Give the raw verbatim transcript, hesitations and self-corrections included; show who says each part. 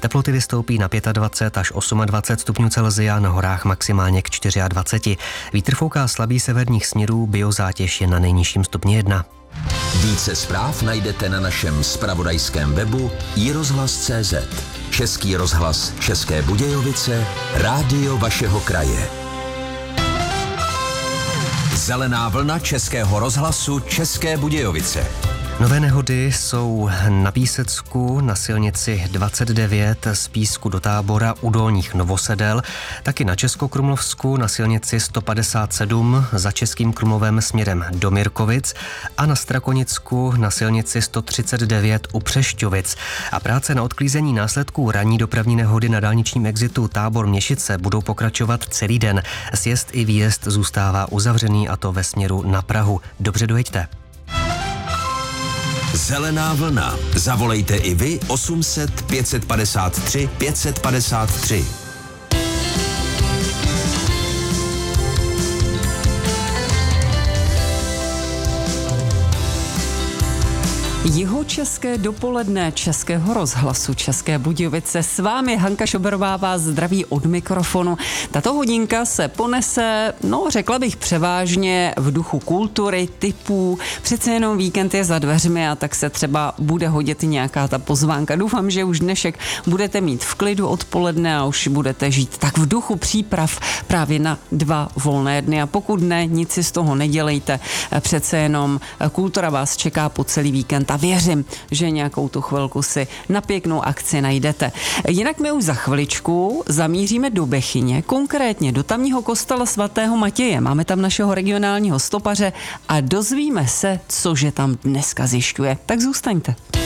Speaker 1: Teploty vystoupí na dvacet pět až dvacet osm stupňů Celsia, na horách maximálně k dvacet čtyři. Vítr fouká slabý severních směrů, biozátěž je na nejnižším stupni jedna.
Speaker 2: Více zpráv najdete na našem zpravodajském webu i rozhlas tečka cé zet. Český rozhlas České Budějovice, rádio vašeho kraje. Zelená vlna Českého rozhlasu České Budějovice.
Speaker 1: Nové nehody jsou na Písecku, na silnici dvacet devět z Písku do Tábora u Dolních Novosedel, taky na Českokrumlovsku na silnici sto padesát sedm za Českým Krumlovem směrem do Mirkovic a na Strakonicku na silnici sto třicet devět u Přešťovic. A práce na odklízení následků ranní dopravní nehody na dálničním exitu Tábor-Měšice budou pokračovat celý den. Sjezd i výjezd zůstává uzavřený, a to ve směru na Prahu. Dobře dojeďte.
Speaker 2: Zelená vlna. Zavolejte i vy osm set pět padesát tři pět padesát tři.
Speaker 3: Jihočeské dopoledne Českého rozhlasu České Budějovice. S vámi Hanka Šoberová vás zdraví od mikrofonu. Tato hodinka se ponese, no řekla bych převážně v duchu kultury, typů. Přece jenom víkend je za dveřmi a tak se třeba bude hodit nějaká ta pozvánka. Doufám, že už dnešek budete mít v klidu odpoledne a už budete žít tak v duchu příprav právě na dva volné dny. A pokud ne, nic si z toho nedělejte. Přece jenom kultura vás čeká po celý víkend. A věřím, že nějakou tu chvilku si na pěknou akci najdete. Jinak my už za chviličku zamíříme do Bechyně, konkrétně do tamního kostela svatého Matěje. Máme tam našeho regionálního stopaře a dozvíme se, cože tam dneska zjišťuje. Tak zůstaňte.